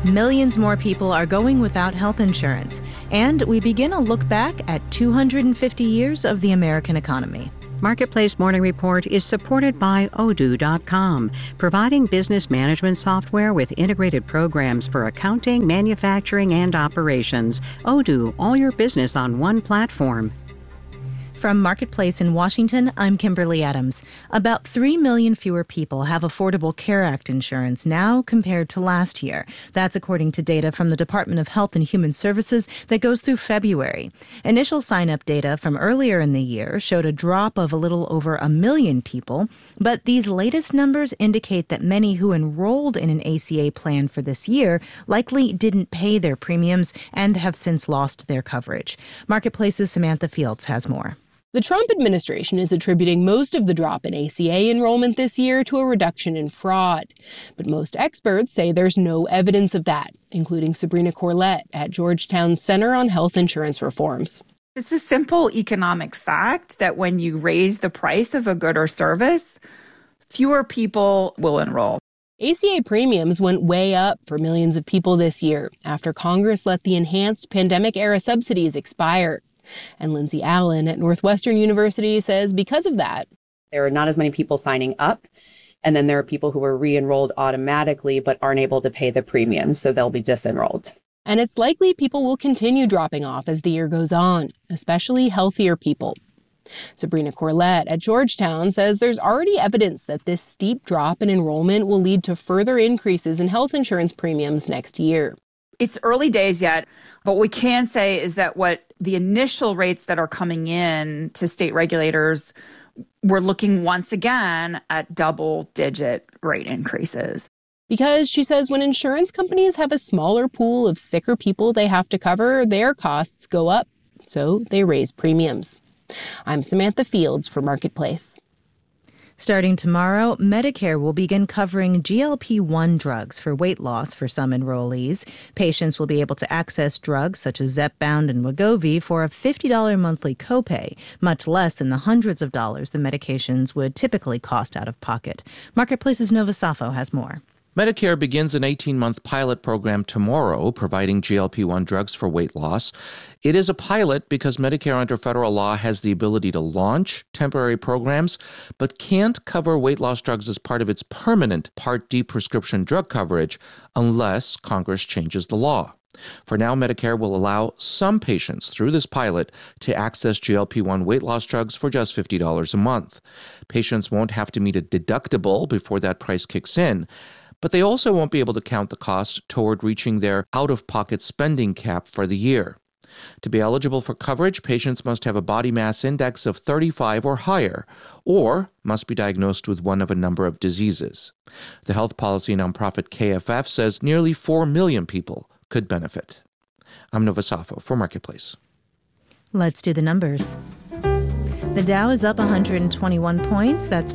millions more people are going without health insurance, and we begin a look back at 250 years of the American economy. Marketplace Morning Report is supported by Odoo.com, providing business management software with integrated programs for accounting, manufacturing, and operations. Odoo, all your business on one platform. From Marketplace in Washington, I'm Kimberly Adams. About 3 million fewer people have Affordable Care Act insurance now compared to last year. That's according to data from the Department of Health and Human Services that goes through February. Initial sign-up data from earlier in the year showed a drop of a little over 1 million people, but these latest numbers indicate that many who enrolled in an ACA plan for this year likely didn't pay their premiums and have since lost their coverage. Marketplace's Samantha Fields has more. The Trump administration is attributing most of the drop in ACA enrollment this year to a reduction in fraud. But most experts say there's no evidence of that, including Sabrina Corlett at Georgetown's Center on Health Insurance Reforms. It's a simple economic fact that when you raise the price of a good or service, fewer people will enroll. ACA premiums went way up for millions of people this year after Congress let the enhanced pandemic-era subsidies expire. And Lindsay Allen at Northwestern University says because of that, there are not as many people signing up. And then there are people who are re-enrolled automatically but aren't able to pay the premium, so they'll be disenrolled. And it's likely people will continue dropping off as the year goes on, especially healthier people. Sabrina Corlett at Georgetown says there's already evidence that this steep drop in enrollment will lead to further increases in health insurance premiums next year. It's early days yet, but what we can say is that what the initial rates that are coming in to state regulators, we're looking once again at double-digit rate increases. Because she says when insurance companies have a smaller pool of sicker people they have to cover, their costs go up, so they raise premiums. I'm Samantha Fields for Marketplace. Starting tomorrow, Medicare will begin covering GLP-1 drugs for weight loss for some enrollees. Patients will be able to access drugs such as Zepbound and Wegovy for a $50 monthly copay, much less than the hundreds of dollars the medications would typically cost out of pocket. Marketplace's Nova Safo has more. Medicare begins an 18-month pilot program tomorrow, providing GLP-1 drugs for weight loss. It is a pilot because Medicare under federal law has the ability to launch temporary programs, but can't cover weight loss drugs as part of its permanent Part D prescription drug coverage unless Congress changes the law. For now, Medicare will allow some patients through this pilot to access GLP-1 weight loss drugs for just $50 a month. Patients won't have to meet a deductible before that price kicks in, but they also won't be able to count the cost toward reaching their out-of-pocket spending cap for the year. To be eligible for coverage, patients must have a body mass index of 35 or higher, or must be diagnosed with one of a number of diseases. The health policy nonprofit KFF says nearly 4 million people could benefit. I'm Nova Safo for Marketplace. Let's do the numbers. The Dow is up 121 points, that's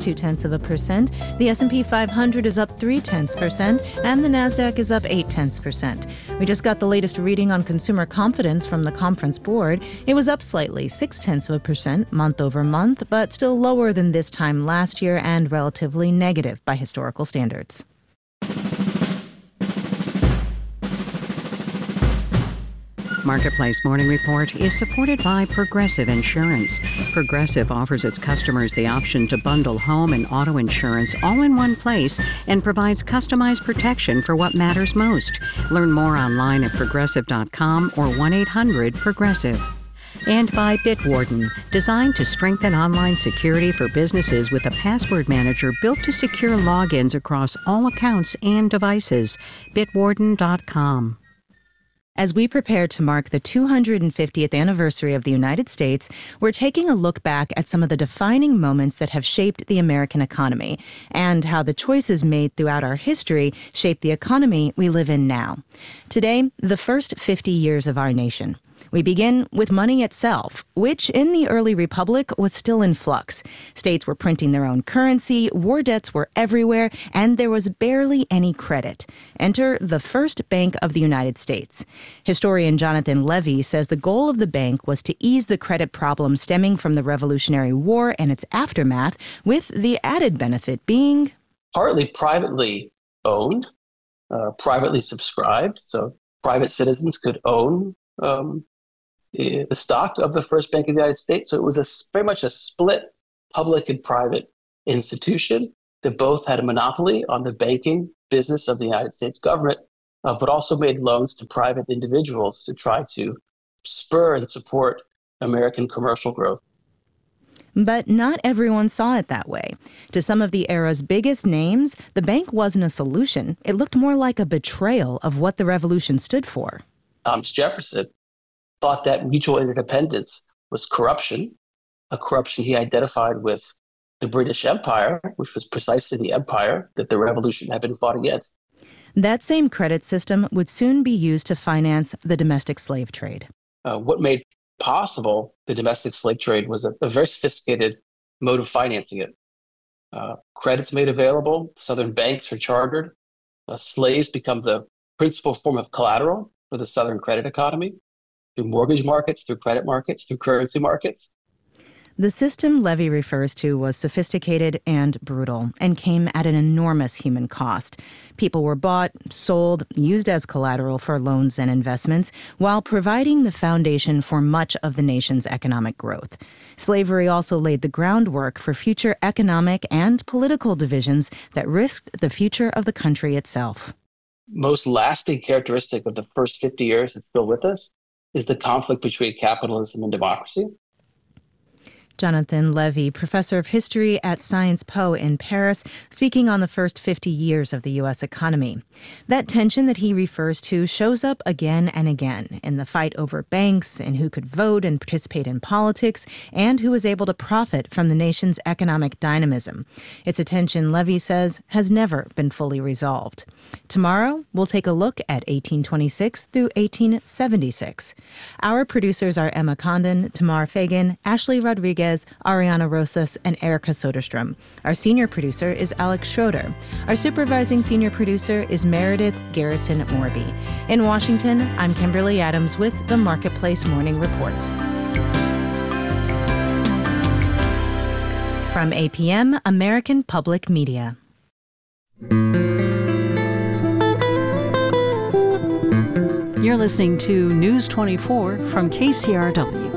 0.2%. The S&P 500 is up 0.3%, and the Nasdaq is up 0.8%. We just got the latest reading on consumer confidence from the Conference Board. It was up slightly, 0.6% month over month, but still lower than this time last year and relatively negative by historical standards. Marketplace Morning Report is supported by Progressive Insurance. Progressive offers its customers the option to bundle home and auto insurance all in one place and provides customized protection for what matters most. Learn more online at Progressive.com or 1-800-PROGRESSIVE. And by Bitwarden, designed to strengthen online security for businesses with a password manager built to secure logins across all accounts and devices. Bitwarden.com. As we prepare to mark the 250th anniversary of the United States, we're taking a look back at some of the defining moments that have shaped the American economy and how the choices made throughout our history shape the economy we live in now. Today, the first 50 years of our nation. We begin with money itself, which in the early republic was still in flux. States were printing their own currency, war debts were everywhere, and there was barely any credit. Enter the first Bank of the United States. Historian Jonathan Levy says the goal of the bank was to ease the credit problem stemming from the Revolutionary War and its aftermath, with the added benefit being partly privately owned, privately subscribed. So private citizens could own the stock of the first bank in the United States. So it was very much a split public and private institution that both had a monopoly on the banking business of the United States government, but also made loans to private individuals to try to spur and support American commercial growth. But not everyone saw it that way. To some of the era's biggest names, the bank wasn't a solution. It looked more like a betrayal of what the revolution stood for. Thomas Jefferson thought that mutual interdependence was corruption, a corruption he identified with the British Empire, which was precisely the empire that the revolution had been fought against. That same credit system would soon be used to finance the domestic slave trade. What made possible the domestic slave trade was a very sophisticated mode of financing it. Credits made available, Southern banks are chartered, slaves become the principal form of collateral for the Southern credit economy, through mortgage markets, through credit markets, through currency markets. The system Levy refers to was sophisticated and brutal and came at an enormous human cost. People were bought, sold, used as collateral for loans and investments, while providing the foundation for much of the nation's economic growth. Slavery also laid the groundwork for future economic and political divisions that risked the future of the country itself. Most lasting characteristic of the first 50 years that's still with us is the conflict between capitalism and democracy. Jonathan Levy, professor of history at Sciences Po in Paris, speaking on the first 50 years of the U.S. economy. That tension that he refers to shows up again and again in the fight over banks and who could vote and participate in politics and who was able to profit from the nation's economic dynamism. It's a tension, Levy says, has never been fully resolved. Tomorrow, we'll take a look at 1826 through 1876. Our producers are Emma Condon, Tamar Fagan, Ashley Rodriguez, Ariana Rosas, and Erica Soderstrom. Our senior producer is Alex Schroeder. Our supervising senior producer is Meredith Garrettson Morby. In Washington, I'm Kimberly Adams with the Marketplace Morning Report. From APM, American Public Media. You're listening to News 24 from KCRW.